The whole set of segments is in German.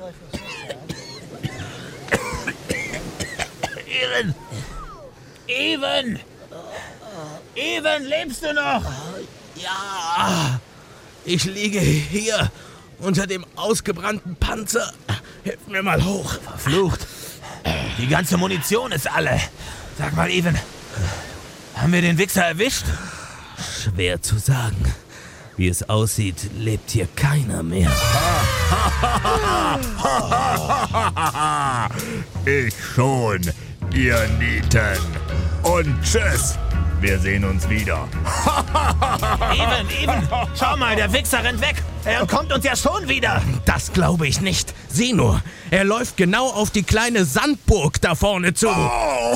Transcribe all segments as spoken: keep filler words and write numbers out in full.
Even! Even! Even, lebst du noch? Ja, ich liege hier unter dem ausgebrannten Panzer. Hilf mir mal hoch. Verflucht. Die ganze Munition ist alle. Sag mal, Even, haben wir den Wichser erwischt? Schwer zu sagen. Wie es aussieht, lebt hier keiner mehr. Ich schon, ihr Nieten. Und tschüss. Wir sehen uns wieder. Even, Even, schau mal, der Wichser rennt weg. Er kommt uns ja schon wieder. Das glaube ich nicht. Sieh nur, er läuft genau auf die kleine Sandburg da vorne zu. Oh.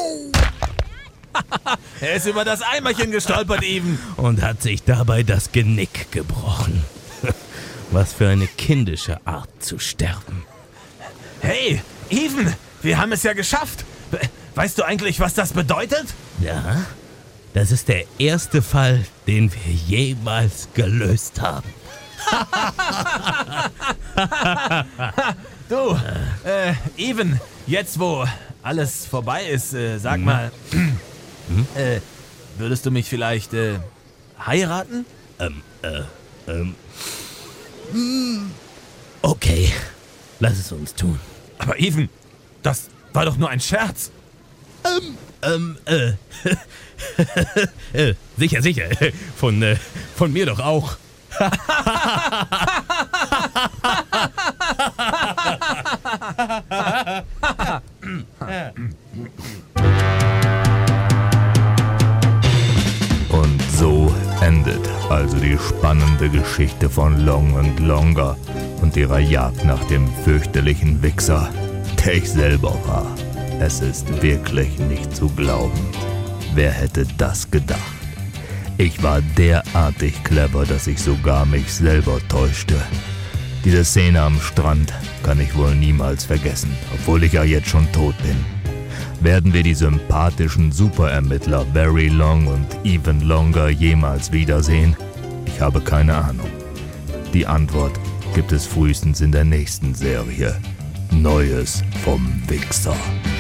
Er ist über das Eimerchen gestolpert, Even. Und hat sich dabei das Genick gebrochen. Was für eine kindische Art zu sterben. Hey, Even, wir haben es ja geschafft. Weißt du eigentlich, was das bedeutet? Ja, das ist der erste Fall, den wir jemals gelöst haben. Du, äh, Even, jetzt wo alles vorbei ist, äh, sag mal, äh, würdest du mich vielleicht, äh, heiraten? Ähm, äh, ähm, okay, lass es uns tun. Aber Even, das war doch nur ein Scherz. Ähm, ähm, äh, äh, sicher, sicher, von, äh, von mir doch auch. Und so endet also die spannende Geschichte von Long und Longer und ihrer Jagd nach dem fürchterlichen Wichser, der ich selber war. Es ist wirklich nicht zu glauben. Wer hätte das gedacht? Ich war derartig clever, dass ich sogar mich selber täuschte. Diese Szene am Strand kann ich wohl niemals vergessen, obwohl ich ja jetzt schon tot bin. Werden wir die sympathischen Superermittler Very Long und Even Longer jemals wiedersehen? Ich habe keine Ahnung. Die Antwort gibt es frühestens in der nächsten Serie. Neues vom Wichser.